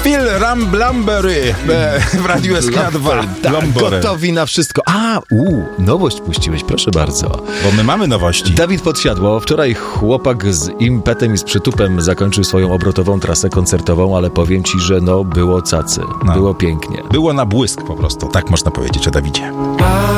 Phil Ramblambery w Radiu SK2. Tak, gotowi na wszystko. Nowość puściłeś, proszę bardzo. Bo my mamy nowości. Dawid Podsiadło. Wczoraj chłopak z impetem i z przytupem zakończył swoją obrotową trasę koncertową, ale powiem ci, że było cacy. Było pięknie. Było na błysk po prostu, tak można powiedzieć o Dawidzie.